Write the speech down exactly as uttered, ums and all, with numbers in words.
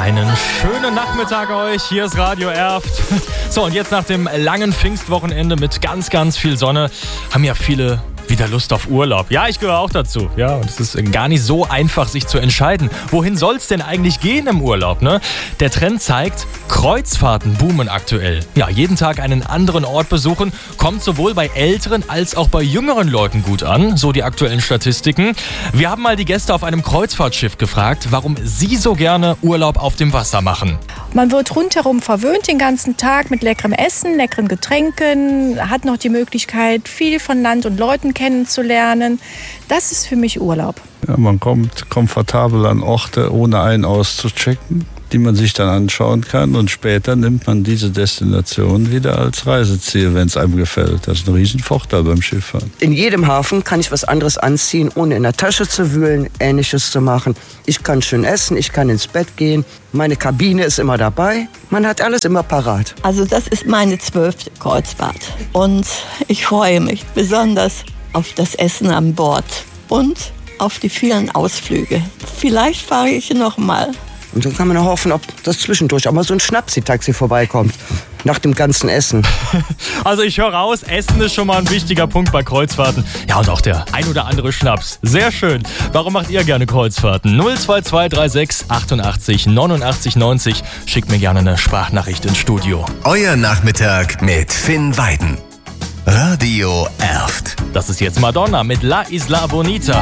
Einen schönen Nachmittag euch, hier ist Radio Erft. So, und jetzt nach dem langen Pfingstwochenende mit ganz, ganz viel Sonne haben ja viele wieder Lust auf Urlaub. Ja, ich gehöre auch dazu. Ja, und es ist gar nicht so einfach, sich zu entscheiden. Wohin soll es denn eigentlich gehen im Urlaub, ne? Der Trend zeigt, Kreuzfahrten boomen aktuell. Ja, jeden Tag einen anderen Ort besuchen, kommt sowohl bei älteren als auch bei jüngeren Leuten gut an, so die aktuellen Statistiken. Wir haben mal die Gäste auf einem Kreuzfahrtschiff gefragt, warum sie so gerne Urlaub auf dem Wasser machen. Man wird rundherum verwöhnt den ganzen Tag mit leckerem Essen, leckeren Getränken, hat noch die Möglichkeit, viel von Land und Leuten kennenzulernen. Das ist für mich Urlaub. Ja, man kommt komfortabel an Orte, ohne ein- auszuchecken, die man sich dann anschauen kann. Und später nimmt man diese Destination wieder als Reiseziel, wenn es einem gefällt. Das ist ein Riesenvorteil beim Schifffahren. In jedem Hafen kann ich was anderes anziehen, ohne in der Tasche zu wühlen, Ähnliches zu machen. Ich kann schön essen, ich kann ins Bett gehen. Meine Kabine ist immer dabei. Man hat alles immer parat. Also das ist meine zwölfte Kreuzfahrt. Und ich freue mich besonders auf das Essen an Bord und auf die vielen Ausflüge. Vielleicht fahre ich noch mal. Und dann kann man noch hoffen, ob das zwischendurch auch mal so ein Schnapsi-Taxi vorbeikommt. Nach dem ganzen Essen. Also ich höre raus, Essen ist schon mal ein wichtiger Punkt bei Kreuzfahrten. Ja, und auch der ein oder andere Schnaps. Sehr schön. Warum macht ihr gerne Kreuzfahrten? null zwei zwei drei sechs achtundachtzig neunundachtzig neunzig. Schickt mir gerne eine Sprachnachricht ins Studio. Euer Nachmittag mit Finn Weiden. Radio Erft. Das ist jetzt Madonna mit La Isla Bonita.